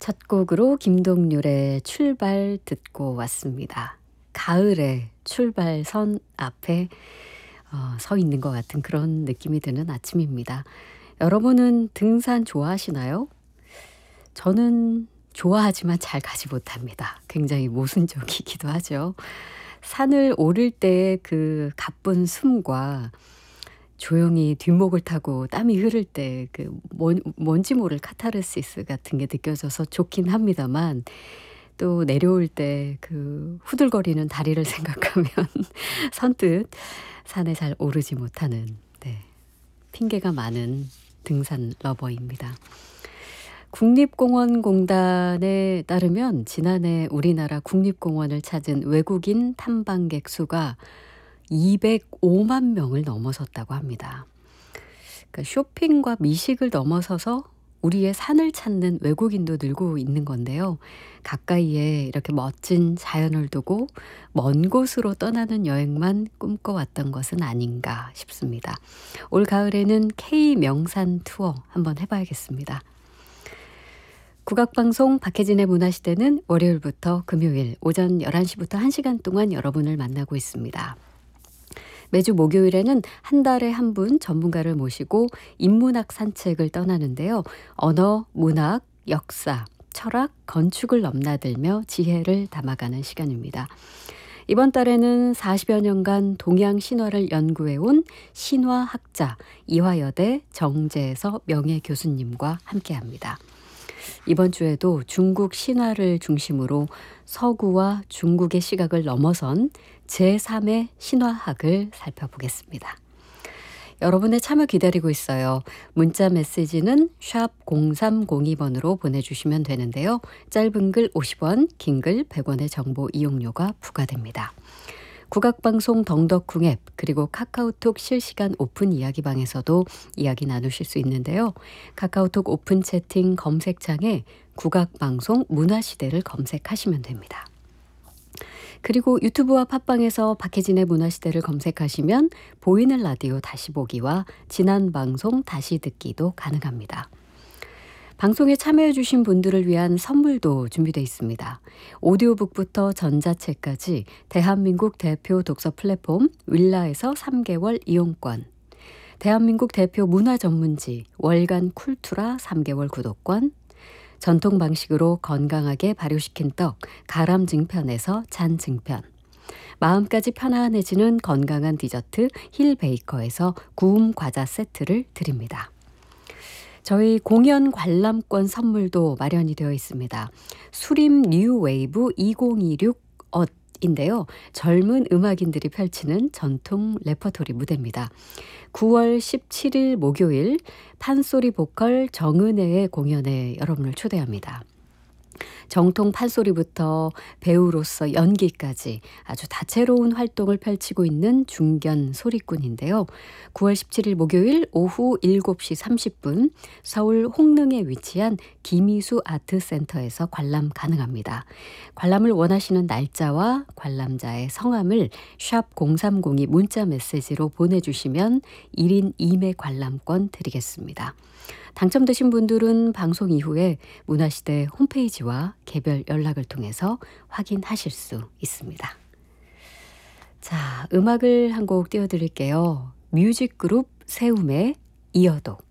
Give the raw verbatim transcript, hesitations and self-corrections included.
첫 곡으로 김동률의 출발 듣고 왔습니다. 가을의 출발선 앞에 어, 서 있는 것 같은 그런 느낌이 드는 아침입니다. 여러분은 등산 좋아하시나요? 저는 좋아하지만 잘 가지 못합니다. 굉장히 모순적이기도 하죠. 산을 오를 때의 그 가쁜 숨과 조용히 뒷목을 타고 땀이 흐를 때 그 뭔지 모를 카타르시스 같은 게 느껴져서 좋긴 합니다만, 또 내려올 때 그 후들거리는 다리를 생각하면 선뜻 산에 잘 오르지 못하는, 네, 핑계가 많은 등산 러버입니다. 국립공원공단에 따르면 지난해 우리나라 국립공원을 찾은 외국인 탐방객 수가 이백오만 명을 넘어섰다고 합니다. 그러니까 쇼핑과 미식을 넘어서서 우리의 산을 찾는 외국인도 늘고 있는 건데요. 가까이에 이렇게 멋진 자연을 두고 먼 곳으로 떠나는 여행만 꿈꿔왔던 것은 아닌가 싶습니다. 올 가을에는 K 명산 투어 한번 해봐야겠습니다. 국악방송 박혜진의 문화시대는 월요일부터 금요일 오전 열한 시부터 한 시간 동안 여러분을 만나고 있습니다. 매주 목요일에는 한 달에 한 분 전문가를 모시고 인문학 산책을 떠나는데요. 언어, 문학, 역사, 철학, 건축을 넘나들며 지혜를 담아가는 시간입니다. 이번 달에는 사십여 년간 동양 신화를 연구해온 신화학자 이화여대 정재서 명예교수님과 함께합니다. 이번 주에도 중국 신화를 중심으로 서구와 중국의 시각을 넘어선 제삼의 신화학을 살펴보겠습니다. 여러분의 참여 기다리고 있어요. 문자 메시지는 샵 공삼공이 번으로 보내주시면 되는데요. 짧은 글 오십 원, 긴 글 백 원의 정보 이용료가 부과됩니다. 국악방송 덩덕쿵 앱 그리고 카카오톡 실시간 오픈 이야기방에서도 이야기 나누실 수 있는데요. 카카오톡 오픈 채팅 검색창에 국악방송 문화시대를 검색하시면 됩니다. 그리고 유튜브와 팟빵에서 박혜진의 문화시대를 검색하시면 보이는 라디오 다시 보기와 지난 방송 다시 듣기도 가능합니다. 방송에 참여해 주신 분들을 위한 선물도 준비되어 있습니다. 오디오북부터 전자책까지 대한민국 대표 독서 플랫폼 윌라에서 삼 개월 이용권, 대한민국 대표 문화 전문지 월간 쿨투라 삼 개월 구독권, 전통 방식으로 건강하게 발효시킨 떡 가람증편에서 잔증편, 마음까지 편안해지는 건강한 디저트 힐베이커에서 구움 과자 세트를 드립니다. 저희 공연 관람권 선물도 마련이 되어 있습니다. 수림 뉴웨이브 이천이십육 엇인데요. 젊은 음악인들이 펼치는 전통 레퍼토리 무대입니다. 구월 십칠일 목요일 판소리 보컬 정은혜의 공연에 여러분을 초대합니다. 정통 판소리부터 배우로서 연기까지 아주 다채로운 활동을 펼치고 있는 중견 소리꾼인데요. 구월 십칠일 목요일 오후 일곱 시 삼십 분 서울 홍릉에 위치한 김희수 아트센터에서 관람 가능합니다. 관람을 원하시는 날짜와 관람자의 성함을 샵 공삼공이 문자 메시지로 보내주시면 일 인 이 매 관람권 드리겠습니다. 당첨되신 분들은 방송 이후에 문화시대 홈페이지와 개별 연락을 통해서 확인하실 수 있습니다. 자, 음악을 한 곡 띄워드릴게요. 뮤직그룹 세움의 이어도.